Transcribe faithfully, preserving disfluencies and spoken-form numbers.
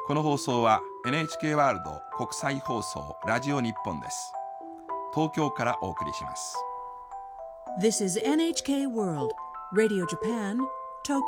この放送は エヌエイチケー ワールド国際放送ラジオ日本です。東京からお送りします。 This is エヌエイチケー World Radio Japan